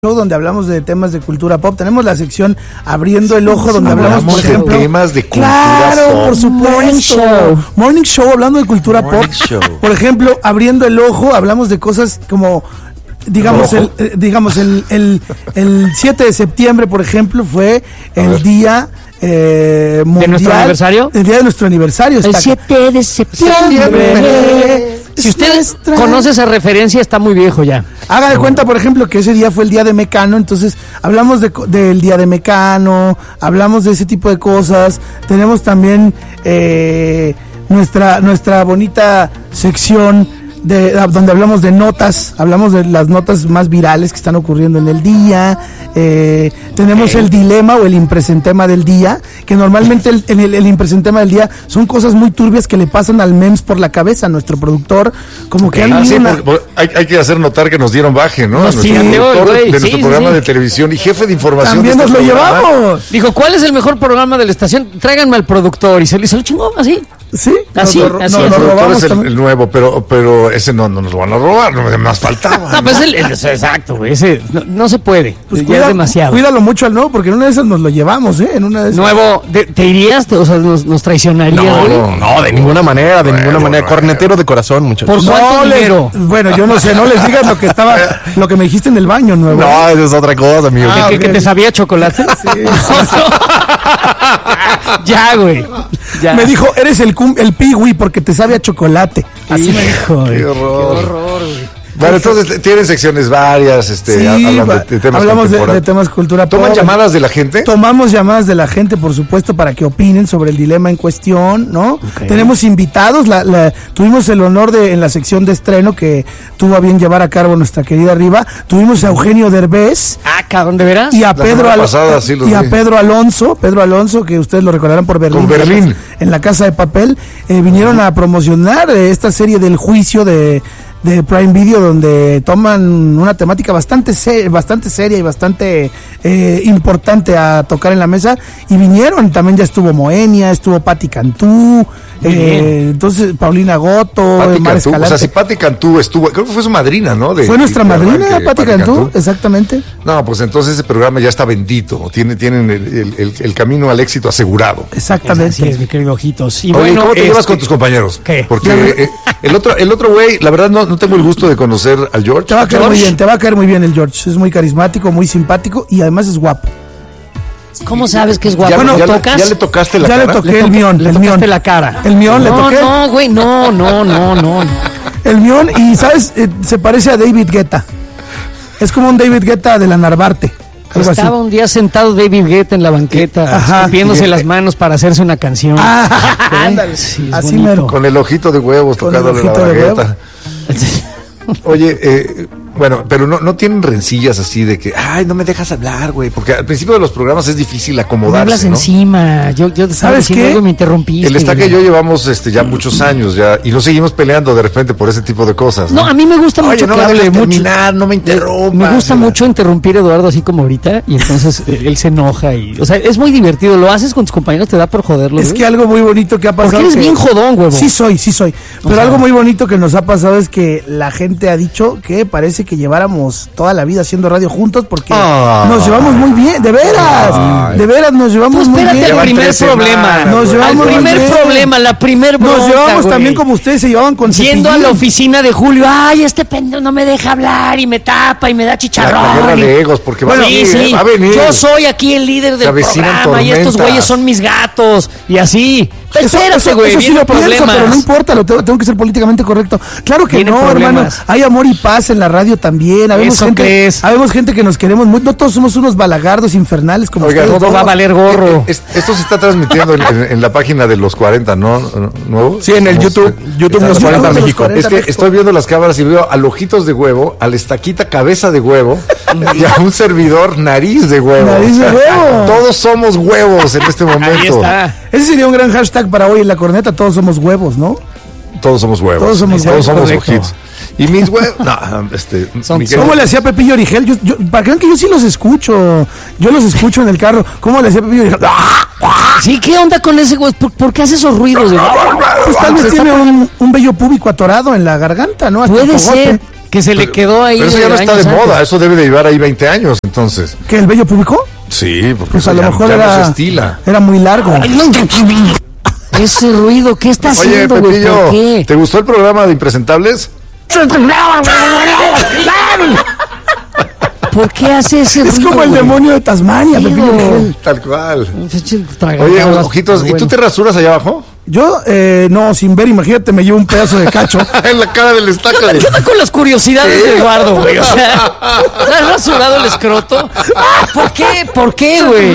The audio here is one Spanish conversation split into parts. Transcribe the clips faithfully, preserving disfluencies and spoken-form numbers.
donde hablamos de temas de cultura pop. Tenemos la sección Abriendo el Ojo, donde hablamos, hablamos por ejemplo, de temas de cultura claro, pop. por supuesto. Morning Show. Morning Show, hablando de cultura Morning pop. Show. Por ejemplo, Abriendo el Ojo, hablamos de cosas como, digamos, el, eh, digamos el, el, el siete de septiembre, por ejemplo, fue el día eh, mundial. ¿De nuestro aniversario? El día de nuestro aniversario. El está siete de septiembre. Si usted conoce esa referencia, está muy viejo ya. Haga de cuenta, por ejemplo, que ese día fue el día de Mecano, entonces hablamos de, del día de Mecano, hablamos de ese tipo de cosas. Tenemos también eh, nuestra nuestra bonita sección de donde hablamos de notas, hablamos de las notas más virales que están ocurriendo en el día. Eh, tenemos okay. el dilema o el impresentema del día, que normalmente el, el, el impresentema del día son cosas muy turbias que le pasan al mems por la cabeza a nuestro productor, como okay. que ah, sí, una... por, por, hay, hay que hacer notar que nos dieron baje, ¿no? Nos nuestro productor de, de sí, nuestro sí, programa sí. de televisión y jefe de información. También de nos este lo programa. llevamos. Dijo, ¿cuál es el mejor programa de la estación? Tráiganme al productor. Y se, se lo chingó así. Sí, así, nos lo, así nos es. lo El productor es el, también. el nuevo, pero pero ese no, no nos lo van a robar, no más faltaba. No, pues el, el, exacto, güey, ese no, no se puede. Pues ya cuida, es demasiado. Cuídalo mucho al nuevo, porque en una de esas nos lo llevamos, ¿eh? En una de esas. Nuevo, de, ¿te irías? Te, o sea, nos, nos traicionarías, No, güey. no, no, de ninguna manera, de Bueno, ninguna manera. bueno. Cornetero de corazón, muchachos. ¿Por cuánto No les- dinero? Bueno, yo no sé, no les digas lo que estaba, lo que me dijiste en el baño, nuevo. No, esa es otra cosa, amigo. ¿Que, Ah, que- ok. que te sabía chocolate? Ya, güey. Ya. Me dijo, eres el, cum- el piwi porque te sabe a chocolate. Así me dijo. Hijo, Qué Qué horror. horror, güey. Bueno, entonces tienen secciones varias, este, Sí, hablan va- de, de temas hablamos de, de contemporáneos. temas cultura ¿Toman pop. llamadas de la gente? Tomamos llamadas de la gente, por supuesto, para que opinen sobre el dilema en cuestión, ¿no? Ok. Tenemos invitados, la, la- tuvimos el honor de, en la sección de estreno que tuvo a bien llevar a cabo nuestra querida Riva, tuvimos a Eugenio Derbez Ah, cabrón, ¿de veras? y a La Pedro semana Al- pasada sí los y a vi. Pedro Alonso, Pedro Alonso, que ustedes lo recordarán por Berlín, Con Berlín. en la Casa de Papel, eh, vinieron a promocionar eh, esta serie del juicio de de Prime Video, donde toman una temática bastante se- bastante seria y bastante eh, importante a tocar en la mesa, y vinieron, también ya estuvo Moenia, estuvo Patti Cantú, eh, entonces Paulina Goto, Patti Mar Cantú, o Escalante. sea, si Patti Cantú estuvo, creo que fue su madrina, ¿no? De- Fue nuestra de madrina, arranque, Patti Cantú, exactamente. No, pues entonces ese programa ya está bendito, tiene, tienen el, el- el- el camino al éxito asegurado. Exactamente. Así es, mi querido Ojitos. Y Oye, bueno, ¿cómo te este, llevas con tus compañeros? ¿Qué? Porque eh, el otro el otro güey, la verdad no, no tengo el gusto de conocer al George. Te va a caer muy George. bien, te va a caer muy bien el George. Es muy carismático, muy simpático y además es guapo. ¿Cómo sabes que es guapo? ¿Ya, ¿No ya, le- tocas? ya le tocaste la Ya le cara? toqué Le el toca- mión, le el tocaste mión. la cara. El mión le no, toqué. No, güey, no, no, no, no, no. El mión, y sabes, Eh, se parece a David Guetta. Es como un David Guetta de la Narvarte. Algo así. Estaba un día sentado David Guetta en la banqueta, Ajá. escupiéndose las manos para hacerse una canción. Ah, ¿Eh? ándale. Sí, es Así bonito. mero. Con el ojito de huevos Con el tocándole la ojito de bagueta. Oye, eh, bueno, pero no, no tienen rencillas así de que, ay, no me dejas hablar, güey, porque al principio de los programas es difícil Me acomodarse, hablas ¿no? encima. Yo, yo te estaba ¿Sabes diciendo qué? algo y me interrumpiste. El Estaca y güey. yo llevamos este ya muchos años ya y nos seguimos peleando de repente por ese tipo de cosas. No, a mí me gusta Oye, mucho no que me hable dejas mucho. terminar, no me interrumpas. Me gusta mucho interrumpir a Eduardo así como ahorita y entonces eh, él se enoja y, o sea, es muy divertido. Lo haces con tus compañeros, te da por joderlo. Es güey. que algo muy bonito que ha pasado. Porque eres que- bien jodón, huevo. Sí soy, sí soy. Pero sea- algo muy bonito que nos ha pasado es que la gente ha dicho que parece que lleváramos toda la vida haciendo radio juntos porque Ah. nos llevamos muy bien, de veras, Ay. de veras nos llevamos Tú muy espérate bien. al Llevan primer tres problema. semanas, Nos güey. llevamos Al muy primer bien. problema, la primer bronca, Nos llevamos güey. también como ustedes se llevaban con Yendo a Cepillín. la oficina de Julio, ay, este pendejo no me deja hablar y me tapa y me da La chicharrón. guerra y- de egos, porque va a Sí, venir, sí. ¿eh? va a venir. Yo soy aquí el líder Se del avecinan programa y estos tormentas. güeyes son mis gatos y así. Eso, Espérate, eso, güey, eso sí vienen lo pienso, problemas. pero no importa, lo tengo, tengo que ser políticamente correcto. Claro que Vienen no, hermano. problemas. Hay amor y paz en la radio también. Habemos ¿Eso gente, crees? habemos gente que nos queremos muy. No todos somos unos balagardos infernales como Oiga, ustedes. Todo va a valer gorro. Es- esto se está transmitiendo en, en- en la página de los cuarenta, ¿no? ¿Nuevo? Sí, en el Somos- YouTube, YouTube Está- Los YouTube cuarenta de los México. cuarenta. Es que México. estoy viendo las cámaras y veo al Ojitos de Huevo, al Estaquita Cabeza de Huevo y a un servidor Nariz de Huevo. Nariz de Huevo. Todos somos huevos en este momento. Ahí está. Ese sería un gran hashtag para hoy en la corneta. Todos somos huevos, ¿no? Todos somos huevos. Todos somos huevos, somos correcto. ojitos. Y mis huevos. No, este. Son- mi querido- ¿Cómo le hacía Pepillo Origel? Yo, yo, para que vean que yo sí los escucho. Yo los escucho en el carro. ¿Cómo le hacía Pepillo Origel? ¡Ah! Sí, ¿qué onda con ese güey? ¿Por, por qué hace esos ruidos? güey? Pues tal vez tiene un, un vello púbico atorado en la garganta, ¿no? Hasta el Puede cogote. ser. Que se le Pero- quedó ahí. Pero eso ya no está de años moda, antes. eso debe de llevar ahí veinte años, entonces. ¿Qué, el vello público? Sí, porque Pues eso a lo ya, mejor ya no era, se estila. era muy largo. Ese ruido, ¿qué está Oye, haciendo, güey? Pepillo, ¿Por qué? ¿te gustó el programa de Impresentables? ¿Por qué hace ese Es ruido? como el güey? demonio de Tasmania, Tío. Pepillo Origel. Tal cual. Un pinche tragado, Oye, pero ojitos, ¿y bueno. tú te rasuras allá abajo? Yo, eh, no, sin ver, imagínate, me llevo un pedazo de cacho. En la cara del estaca. ¿Qué onda con las curiosidades de Eduardo, güey? O sea, ¿te has rasurado el escroto? ¿Por qué? ¿Por qué, güey?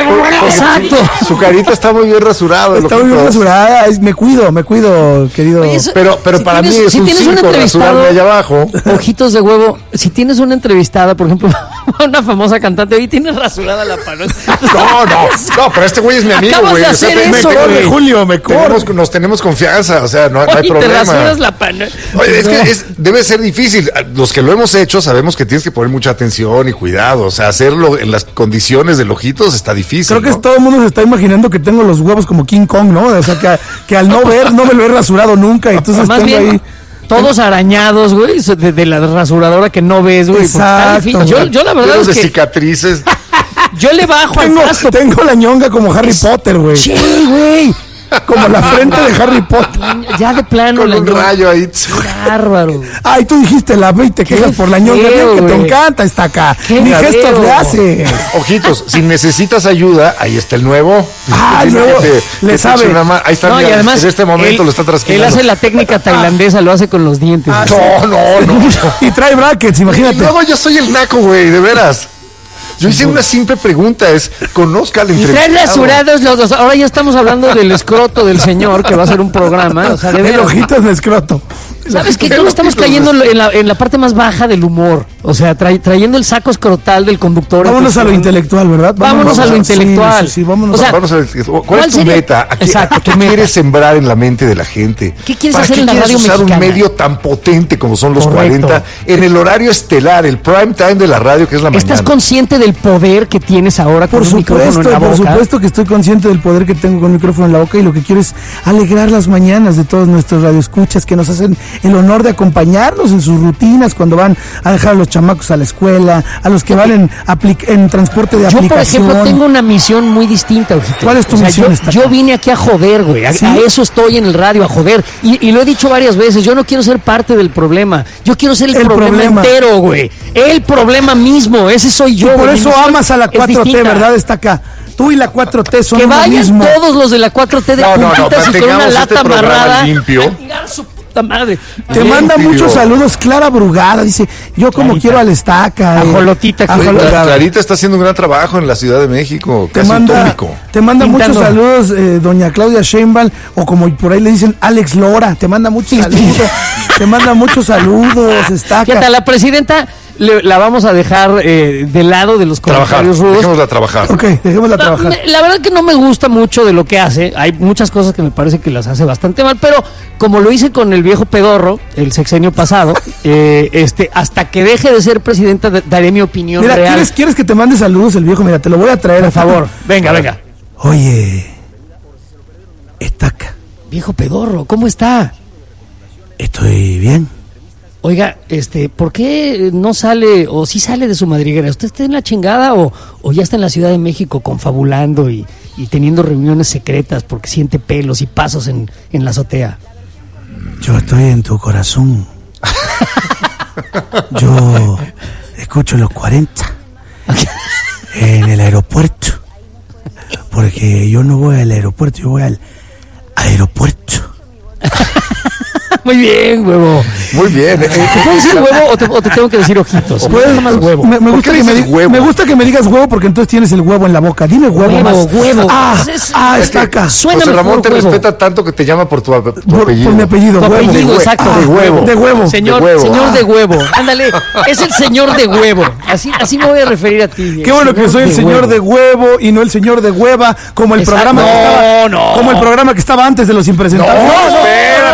Exacto. Su carita está muy bien rasurada. Está muy bien ojitos. rasurada. es- Me cuido, me cuido, querido. Oye, eso- Pero, pero Si para tienes- mí es si un tienes un circo entrevistado- rasurarme allá abajo. Ojitos de huevo, si tienes una entrevistada, por ejemplo, a una famosa cantante, hoy tienes rasurada la pano. No, no, no, pero este güey es mi amigo, Acabas güey. de O sea, hacer me- eso, me corre, güey. Julio, me tenemos- nos tenemos confianza, o sea, no, no hay Oye, te problema. rasuras la pano. Oye, es que es- debe ser difícil. Los que lo hemos hecho sabemos que tienes que poner mucha atención y cuidado. O sea, hacerlo en las condiciones del ojitos está difícil. Creo que ¿no? es- todo el mundo se está imaginando que tengo los huevos como King Kong, ¿no? O sea, que, que al no ver, no me lo he rasurado nunca. Entonces Más tengo bien, ahí. todos arañados, güey, de, de la rasuradora que no ves, güey. porque está Exacto. difícil. Yo, yo la verdad Llenos es de que cicatrices. yo le bajo al Tengo, pasto. tengo la ñonga como Harry Potter, güey. Sí, güey. Como la frente de Harry Potter. Ya de plano. Con la un ñonga. rayo ahí. Bárbaro. güey. Ay, tú dijiste la ve y te quejas por la ñonga. feo, Bien que te güey. encanta esta acá. Qué Ni feo. gestos le haces. Ojitos, si necesitas ayuda, ahí está el nuevo. Ah, el Dile nuevo. que te- Le que te sabe. eche una ma- Ahí está, No, y mira, además, en este momento él, lo está él trasquilando. hace la técnica tailandesa, lo hace con los dientes. Ah, güey. No, no, no. Y trae brackets, Y imagínate. luego yo soy el naco, güey, de veras. Yo hice una simple pregunta, es, conozca al Y trae entrevistado. rasurados los dos. Ahora ya estamos hablando del escroto del señor que va a hacer un programa. O sea, de El veras. ojitos de escroto. ¿Sabes qué? El Creo que estamos ojitos cayendo de- en la, en la parte más baja del humor. O sea, tra- trayendo el saco escrotal del conductor. en Vámonos a lo cuestión. intelectual, ¿verdad? Vámonos a lo sí, intelectual. Sí, sí, vámonos. O sea, Vamos a ver, ¿cuál, ¿cuál es tu sería- meta? ¿A qué, Exacto, a qué tu meta. quieres sembrar en la mente de la gente? ¿Qué quieres ¿Para hacer qué en la quieres radio usar mexicana? un medio tan potente como son los Correcto. cuarenta en el horario estelar, el prime time de la radio que es la ¿estás mañana? consciente del poder que tienes ahora con Por un micrófono supuesto, en la por boca? supuesto que estoy consciente del poder que tengo con el micrófono en la boca y lo que quiero es alegrar las mañanas de todos nuestros radioescuchas que nos hacen el honor de acompañarnos en sus rutinas cuando van a dejar a los chamacos a la escuela, a los que van en, apli- en transporte de Yo, por aplicación. ejemplo, tengo una misión muy distinta, ojito. ¿Cuál es tu O sea, misión, Yo, Estaca? yo vine aquí a joder, güey. A, ¿Sí? a eso estoy en el radio, a joder. Y, y lo he dicho varias veces, yo no quiero ser parte del problema. Yo quiero ser el, El problema, problema. entero, güey. El problema mismo, ese soy Y yo. por güey. Mi eso misión amas a la es cuatro T, distinta. ¿verdad? Está acá. Tú y la cuatro T son Que lo vayan mismo. todos los de la cuatro T de No, no, no, puntitas y con una mantengamos lata este programa amarrada. limpio. A tirar su puta madre. Te Bien. manda Limpio. muchos saludos Clara Brugada, dice, yo como Clarita. quiero al Estaca. eh, Ajolotita, que- ajolotita. Oye, Clarita está haciendo un gran trabajo en la Ciudad de México, Te casi manda, utópico. te manda Pintando. muchos saludos, eh, doña Claudia Sheinbaum, o como por ahí le dicen, Alex Lora, te manda muchos saludos, te manda muchos saludos, Estaca. Fíjate, a la presidenta le- la vamos a dejar eh, de lado de los Trabajar, comentarios rudos. dejémosla trabajar. Ok, dejémosla No, trabajar. me- la verdad que no me gusta mucho de lo que hace. Hay muchas cosas que me parece que las hace bastante mal, pero como lo hice con el viejo pedorro, el sexenio pasado, eh, este, hasta que deje de ser presidenta de- daré mi opinión Mira, real. ¿quieres, ¿quieres que te mande saludos el viejo? Mira, te lo voy a traer. Por favor, venga, venga. Oye, Estaca, Viejo pedorro, ¿cómo está? estoy bien. Oiga, este, ¿por qué no sale, o sí sale de su madriguera? ¿Usted está en la chingada o, o ya está en la Ciudad de México confabulando y, y teniendo reuniones secretas porque siente pelos y pasos en, en la azotea? Yo estoy en tu corazón. Yo escucho los cuarenta en el aeropuerto. Porque yo no voy al aeropuerto, yo voy al aeropuerto. Muy bien, huevo. Muy bien. eh, ¿Te puedo decir huevo o te, o te tengo que decir ojitos? Puedes- más huevo. Me, me ¿Por gusta qué que me, dices di- huevo? me gusta que me digas huevo porque entonces tienes el huevo en la boca. Dime huevo, Huevo, más. huevo. Ah, Es- ah, es está que acá. suena José mejor Ramón te huevo. respeta tanto que te llama por tu, ap- tu Por, apellido. por mi apellido, Tu huevo. apellido, de hue- exacto. ah, de huevo. De huevo. Señor, De huevo. señor Ah. de huevo. Ándale, es el señor de huevo. Así, así me voy a referir a ti. Qué bueno que soy el señor de huevo y no el señor de hueva, como el Exacto. programa que No, estaba, no. como el programa que estaba antes de los No, impresentables. espérate,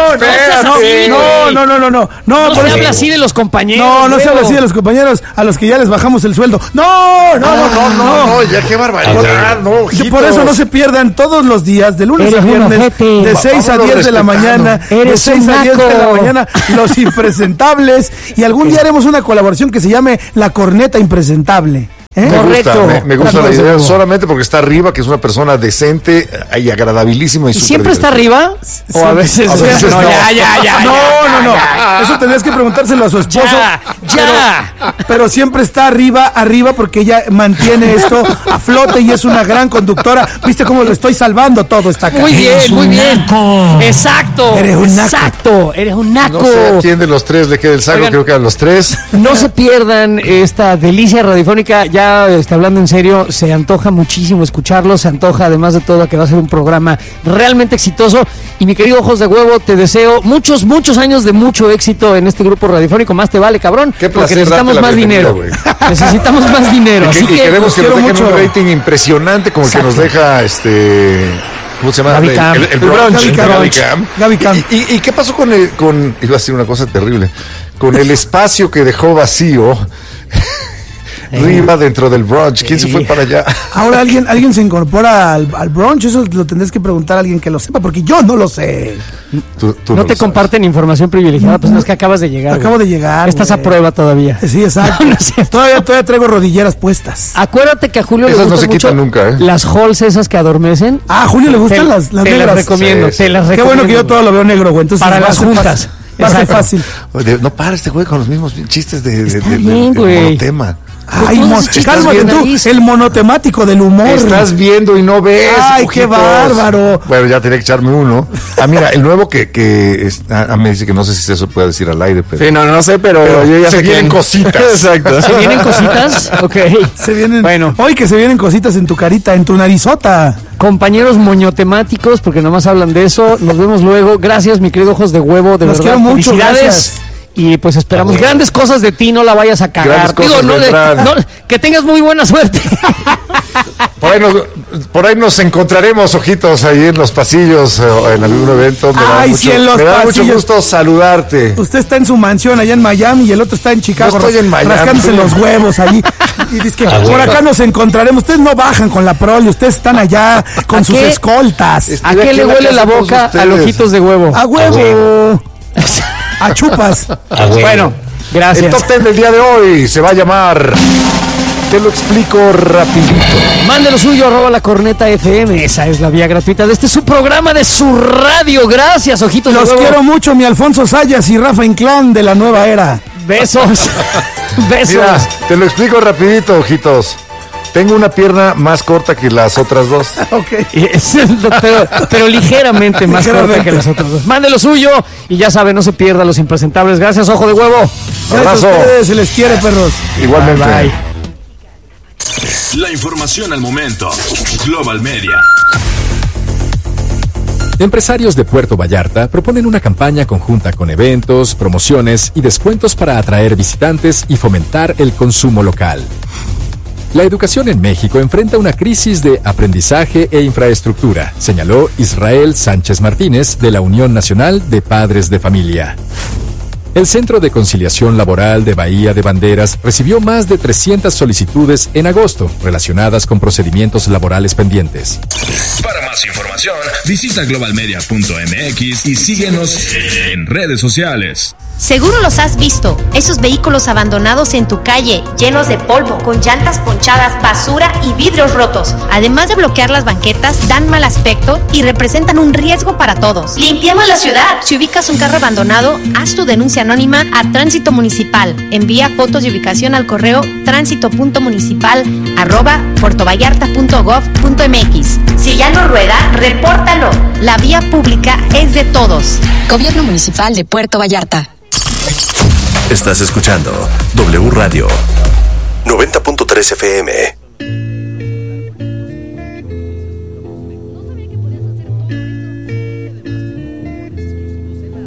espérate. no, Sí, no, güey. no, no, no, no, no, No por se eso- habla así de los compañeros. No, no se luego. habla así de los compañeros a los que ya les bajamos el sueldo. No, no, no, no, no, No, ya qué barbaridad, no, Yo ojitos. por eso no se pierdan todos los días, de lunes Eres a un viernes, ojete. de Va- seis a vámonos diez de la respetando. mañana, de Eres seis un a diez de la naco. mañana, Los Impresentables, y algún día haremos una colaboración que se llame La Corneta Impresentable. ¿Eh? Me Correcto. gusta, me, me gusta la Desde idea, luego. solamente porque está arriba, que es una persona decente y agradabilísima. ¿Y, ¿Y súper siempre está divertida. arriba? ¿O a veces, A veces no? no. Ya, ya, ya. No, ya, no, no. ya. Eso tendrías que preguntárselo a su esposo. Ya, ya. Pero, pero siempre está arriba, arriba, porque ella mantiene esto a flote y es una gran conductora. ¿Viste cómo lo estoy salvando todo esta acá? Muy bien, muy bien. Exacto. Eres un naco. Exacto. Eres un naco. No sé a quién de los tres le queda el saco, Oigan. creo que a los tres. No se pierdan esta delicia radiofónica. Ya está hablando en serio, se antoja muchísimo escucharlo. Se antoja, además de todo, que va a ser un programa realmente exitoso. Y mi querido Ojos de Huevo, te deseo muchos, muchos años de mucho éxito en este grupo radiofónico. Más te vale, cabrón. Qué porque placer necesitamos darte la más bienvenida, dinero. güey. Necesitamos más dinero. Y, Así que- y que queremos que quiero nos dejen mucho. un rating impresionante como el que nos deja este. ¿Cómo se llama? Gaby El, Cam. el, el El brunch. brunch, el el Gaby brunch. Cam. Gaby Cam. ¿Y, y, y qué pasó con el, con, iba a decir una cosa terrible, con el espacio que dejó vacío arriba dentro del brunch? ¿Quién se fue para allá? Ahora alguien, alguien se incorpora al, al brunch, eso lo tendrás que preguntar a alguien que lo sepa, porque yo no lo sé. Tú- tú no lo te sabes. comparten información privilegiada, pues no es que acabas de llegar. Acabo güey. de llegar, Estás a güey. prueba todavía. Sí, exacto. No, no es cierto. todavía, todavía traigo rodilleras puestas. Acuérdate que a Julio Esas le no gustan se mucho quitan nunca, ¿eh? las halls esas que adormecen. Ah, a Julio le gustan Te- las, las te negras. las recomiendo, Sí, sí. te las Qué recomiendo. bueno que yo todo lo veo negro, güey. Entonces Para va a las ser juntas. fácil. Va a ser Exacto. fácil. Oye, no para este güey con los mismos chistes de, de, Está de- de- bien, de güey. monotema. Ay, todos mo- esos chistes cálmate bien tú, nariz. el monotemático del humor. Estás viendo y no ves. Ay, ojitos. qué bárbaro. Bueno, ya tenía que echarme uno. Ah, mira, el nuevo que, que es- ah, ah, me dice que no sé si eso puede decir al aire, pero Sí, no, no sé, pero, Pero yo ya se sé vienen quién. cositas. Exacto. ¿Se vienen cositas? Ok. Se vienen, Bueno. hoy que se vienen cositas en tu carita, en tu narizota. Compañeros moñotemáticos, porque nomás hablan de eso. Nos vemos luego. Gracias, mi querido Ojos de Huevo. De Los verdad, quiero mucho, felicidades. gracias. Y pues esperamos Ah, bueno. grandes cosas de ti, no la vayas a cagar. Grandes cosas no, de- vendrán. no, que tengas muy buena suerte. por ahí, nos, por ahí nos encontraremos, ojitos, ahí en los pasillos eh, o en algún evento. Me da Ay, mucho, sí, en los me da mucho pasillos. gusto saludarte. Usted está en su mansión allá en Miami y el otro está en Chicago. Yo estoy en Miami, rascándose estoy en- los huevos ahí. Y dice que por acá nos encontraremos. Ustedes no bajan con la prole, ustedes están allá con ¿A sus qué? escoltas. Estoy ¿A qué aquí le en la huele casa la con boca a ustedes. los ojitos de huevo? A huevo. A chupas. Bueno, gracias. El top ten del día de hoy se va a llamar. Te lo explico rapidito. Mande lo suyo, arroba la corneta F M. Esa es la vía gratuita de este su programa de su radio. Gracias, ojitos de Los huevo. quiero mucho, mi Alfonso Sayas y Rafa Inclán de la nueva era. Besos. Besos. Mira, te lo explico rapidito, ojitos. Tengo una pierna más corta que las otras dos. Ok. Y es lo- pero, pero ligeramente más Ligeramente. corta que las otras dos. Mande lo suyo y ya sabe, no se pierda los impresentables. Gracias, ojo de huevo. Gracias Abrazo. a ustedes, se les quiere, perros. Igualmente. Bye, bye. La información al momento. Global Media. Empresarios de Puerto Vallarta proponen una campaña conjunta con eventos, promociones y descuentos para atraer visitantes y fomentar el consumo local. La educación en México enfrenta una crisis de aprendizaje e infraestructura, señaló Israel Sánchez Martínez de la Unión Nacional de Padres de Familia. El Centro de Conciliación Laboral de Bahía de Banderas recibió más de trescientas solicitudes en agosto relacionadas con procedimientos laborales pendientes. Para más información, visita global media punto m x y síguenos en redes sociales. Seguro los has visto, esos vehículos abandonados en tu calle, llenos de polvo, con llantas ponchadas, basura y vidrios rotos. Además de bloquear las banquetas, dan mal aspecto y representan un riesgo para todos. ¡Limpiemos la ciudad! Si ubicas un carro abandonado, haz tu denuncia anónima a Tránsito Municipal. Envía fotos de ubicación al correo tránsito punto municipal arroba puertovallarta punto gov punto m x. Si ya no rueda, repórtalo. La vía pública es de todos. Gobierno Municipal de Puerto Vallarta. Estás escuchando W Radio noventa punto tres F M.